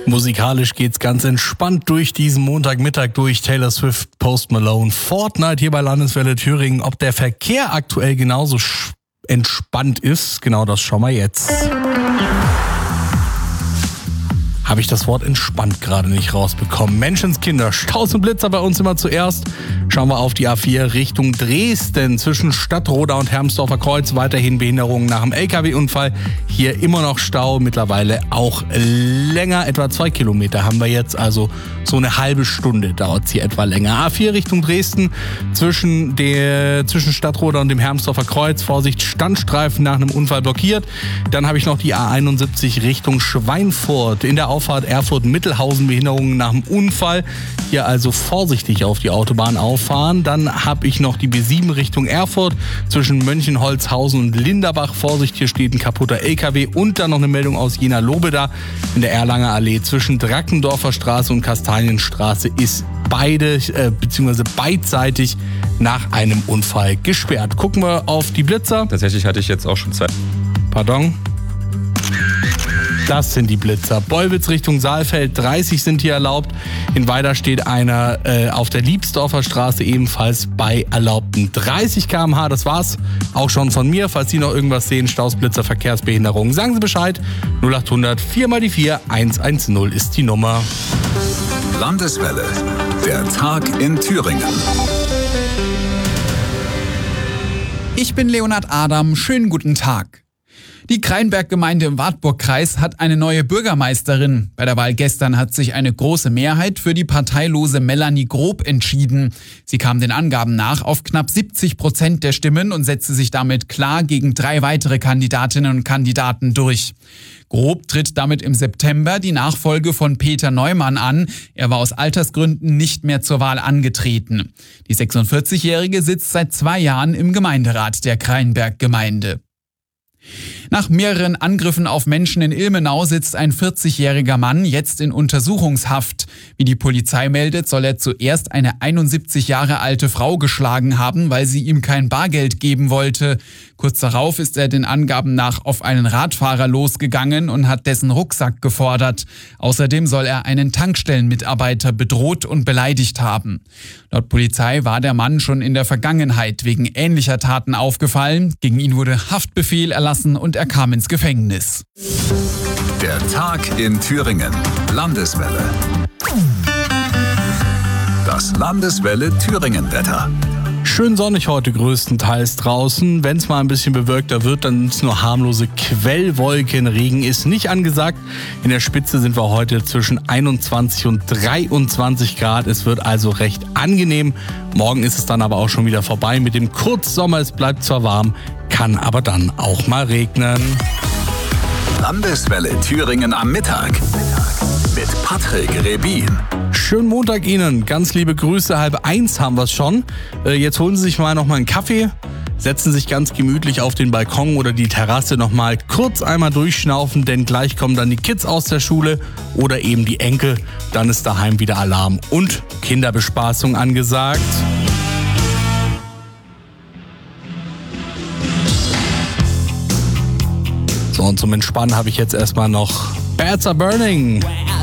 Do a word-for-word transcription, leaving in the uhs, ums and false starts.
Musikalisch geht's ganz entspannt durch diesen Montagmittag durch. Taylor Swift, Post Malone, Fortnite hier bei Landeswelle Thüringen. Ob der Verkehr aktuell genauso entspannt ist, genau das schauen wir jetzt. Habe ich das Wort entspannt gerade nicht rausbekommen. Menschenskinder, Staus und Blitzer bei uns immer zuerst. Schauen wir auf die A vier Richtung Dresden. Zwischen Stadtroda und Hermsdorfer Kreuz weiterhin Behinderungen nach dem L K W-Unfall. Hier immer noch Stau, mittlerweile auch länger. Etwa zwei Kilometer haben wir jetzt, also so eine halbe Stunde dauert es hier etwa länger. A vier Richtung Dresden zwischen, der, zwischen Stadtroda und dem Hermsdorfer Kreuz. Vorsicht, Standstreifen nach einem Unfall blockiert. Dann habe ich noch die A einundsiebzig Richtung Schweinfurt. In der Auffahrt Erfurt-Mittelhausen Behinderungen nach dem Unfall. Hier also vorsichtig auf die Autobahn auffahren. Dann habe ich noch die B sieben Richtung Erfurt zwischen Mönchenholzhausen und Linderbach. Vorsicht, hier steht ein kaputter L K W. Und dann noch eine Meldung aus Jena-Lobeda. In der Erlanger Allee zwischen Drackendorfer Straße und Kastanienstraße ist beide äh, bzw. beidseitig nach einem Unfall gesperrt. Gucken wir auf die Blitzer. Tatsächlich hatte ich jetzt auch schon Zeit. Pardon? Das sind die Blitzer. Bollwitz Richtung Saalfeld, dreißig sind hier erlaubt. In Weida steht einer äh, auf der Liebsdorfer Straße ebenfalls bei erlaubten dreißig Kilometer pro Stunde. Das war's auch schon von mir. Falls Sie noch irgendwas sehen, Staus, Blitzer, Verkehrsbehinderungen, sagen Sie Bescheid. null acht hundert vier mal die vier eins eins null ist die Nummer. Landeswelle, der Tag in Thüringen. Ich bin Leonhard Adam, schönen guten Tag. Die Kreinberg-Gemeinde im Wartburg-Kreis hat eine neue Bürgermeisterin. Bei der Wahl gestern hat sich eine große Mehrheit für die parteilose Melanie Grob entschieden. Sie kam den Angaben nach auf knapp siebzig Prozent der Stimmen und setzte sich damit klar gegen drei weitere Kandidatinnen und Kandidaten durch. Grob tritt damit im September die Nachfolge von Peter Neumann an. Er war aus Altersgründen nicht mehr zur Wahl angetreten. Die sechsundvierzigjährige sitzt seit zwei Jahren im Gemeinderat der Kreinberg-Gemeinde. Nach mehreren Angriffen auf Menschen in Ilmenau sitzt ein vierzigjähriger Mann jetzt in Untersuchungshaft. Wie die Polizei meldet, soll er zuerst eine einundsiebzig Jahre alte Frau geschlagen haben, weil sie ihm kein Bargeld geben wollte. Kurz darauf ist er den Angaben nach auf einen Radfahrer losgegangen und hat dessen Rucksack gefordert. Außerdem soll er einen Tankstellenmitarbeiter bedroht und beleidigt haben. Laut Polizei war der Mann schon in der Vergangenheit wegen ähnlicher Taten aufgefallen. Gegen ihn wurde Haftbefehl erlassen und er kam ins Gefängnis. Der Tag in Thüringen. Landeswelle. Das Landeswelle Thüringen-Wetter. Schön sonnig heute größtenteils draußen. Wenn es mal ein bisschen bewölkter wird, dann sind es nur harmlose Quellwolken. Regen ist nicht angesagt. In der Spitze sind wir heute zwischen einundzwanzig und dreiundzwanzig Grad. Es wird also recht angenehm. Morgen ist es dann aber auch schon wieder vorbei mit dem Kurzsommer. Es bleibt zwar warm, kann aber dann auch mal regnen. Landeswelle Thüringen am Mittag. Mit Patrick Rebin. Schönen Montag Ihnen, ganz liebe Grüße, halb eins haben wir es schon. Jetzt holen Sie sich mal noch mal einen Kaffee, setzen sich ganz gemütlich auf den Balkon oder die Terrasse noch mal kurz einmal durchschnaufen, denn gleich kommen dann die Kids aus der Schule oder eben die Enkel. Dann ist daheim wieder Alarm und Kinderbespaßung angesagt. So, und zum Entspannen habe ich jetzt erstmal noch Bats Are Burning.